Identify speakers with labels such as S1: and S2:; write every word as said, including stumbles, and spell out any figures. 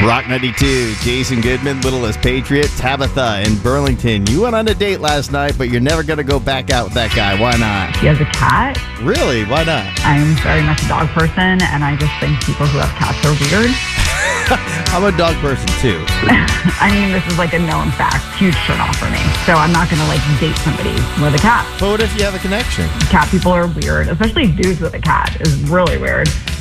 S1: Rock ninety-two, Jason Goodman, Littlest Patriot, Tabitha in Burlington. You went on a date last night, but you're never going to go back out with that guy. Why not?
S2: He has a cat.
S1: Really? Why not?
S2: I'm very much a dog person, and I just think people who have cats are weird.
S1: I'm a dog person, too.
S2: I mean, this is like a known fact. Huge turn off for me. So I'm not going to, like, date somebody with a cat.
S1: But what if you have a connection?
S2: Cat people are weird, especially dudes with a cat is really weird.